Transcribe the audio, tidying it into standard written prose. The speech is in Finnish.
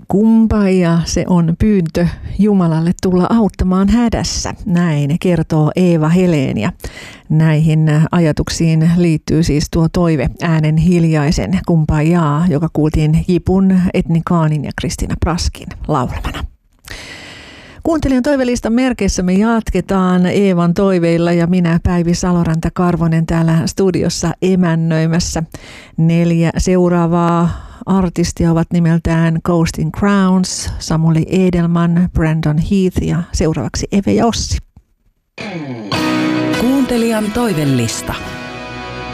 Kumpaija se on pyyntö Jumalalle tulla auttamaan hädässä, näin kertoo Eeva Helén. Ja näihin ajatuksiin liittyy siis tuo toive äänen hiljaisen kumpaijaa, joka kuultiin Jipun, Etni Kaanin ja Kristina Praskin laulamana. Kuuntelijan toivelistan merkeissä me jatketaan Eevan toiveilla ja minä Päivi Saloranta-Karvonen täällä studiossa emännöimässä. 4 seuraavaa artistia ovat nimeltään Coasting Crowns, Samuli Edelman, Brandon Heath ja seuraavaksi Eve ja Ossi. Kuuntelijan toivelista.